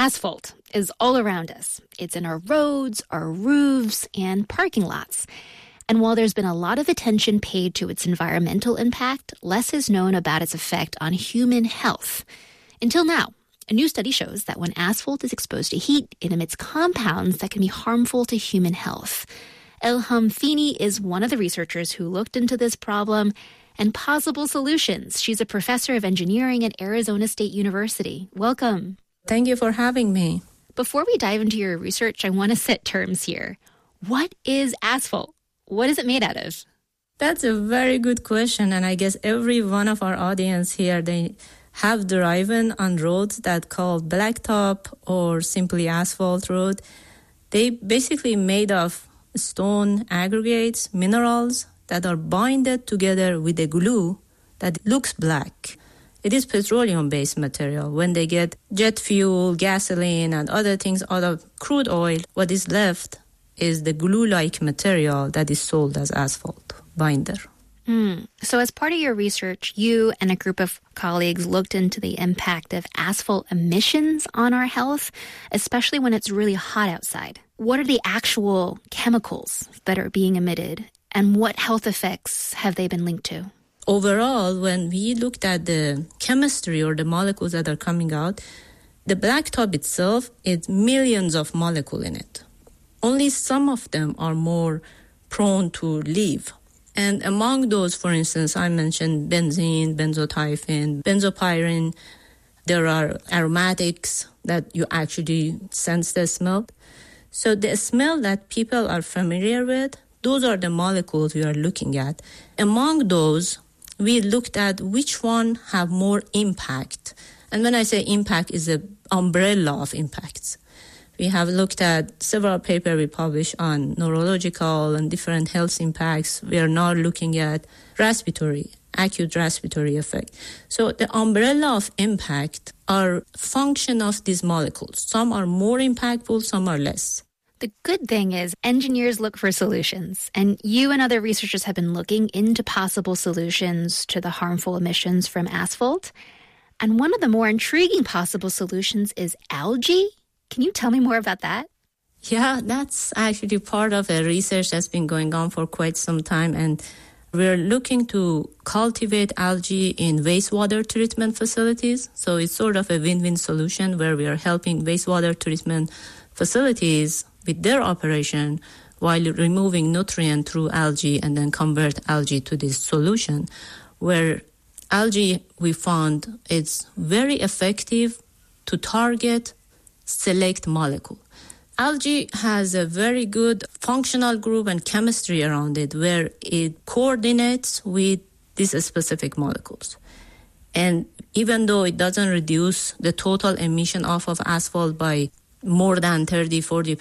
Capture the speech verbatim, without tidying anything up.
Asphalt is all around us. It's in our roads, our roofs, and parking lots. And while there's been a lot of attention paid to its environmental impact, less is known about its effect on human health. Until now, a new study shows that when asphalt is exposed to heat, it emits compounds that can be harmful to human health. Elham Fini is one of the researchers who looked into this problem and possible solutions. She's a professor of engineering at Arizona State University. Welcome. Thank you for having me. Before we dive into your research, I want to set terms here. What is asphalt? What is it made out of? That's a very good question, and I guess every one of our audience here, they have driven on roads that called blacktop or simply asphalt road. They basically made of stone aggregates, minerals that are binded together with a glue that looks black. It is petroleum-based material. When they get jet fuel, gasoline, and other things out of crude oil, what is left is the glue-like material that is sold as asphalt binder. Mm. So as part of your research, you and a group of colleagues looked into the impact of asphalt emissions on our health, especially when it's really hot outside. What are the actual chemicals that are being emitted, and what health effects have they been linked to? Overall, when we looked at the chemistry or the molecules that are coming out, the blacktop itself is millions of molecules in it. Only some of them are more prone to leave. And among those, for instance, I mentioned benzene, benzothiophene, benzopyrene. There are aromatics that you actually sense the smell. So the smell that people are familiar with, those are the molecules we are looking at. Among those, we looked at which one have more impact. And when I say impact, is an umbrella of impacts. We have looked at several papers we published on neurological and different health impacts. We are now looking at respiratory, acute respiratory effect. So the umbrella of impact are function of these molecules. Some are more impactful, some are less. The good thing is engineers look for solutions, and you and other researchers have been looking into possible solutions to the harmful emissions from asphalt. And one of the more intriguing possible solutions is algae. Can you tell me more about that? Yeah, that's actually part of a research that's been going on for quite some time, and we're looking to cultivate algae in wastewater treatment facilities. So it's sort of a win-win solution where we are helping wastewater treatment facilities with their operation while removing nutrient through algae and then convert algae to this solution, where algae, we found, it's very effective to target select molecule. Algae has a very good functional group and chemistry around it where it coordinates with these specific molecules. And even though it doesn't reduce the total emission off of asphalt by more than thirty, forty